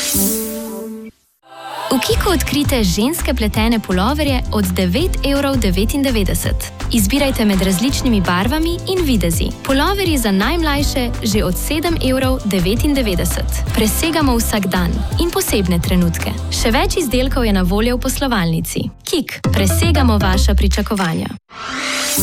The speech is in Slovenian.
V Kiku odkrite ženske pletene puloverje od 9,99 €. Izbirajte med različnimi barvami in videzi. Puloverji za najmlajše že od 7,99 €. Presegamo vsak dan in posebne trenutke. Še več izdelkov je na voljo v poslovalnici. Kik, presegamo vaša pričakovanja.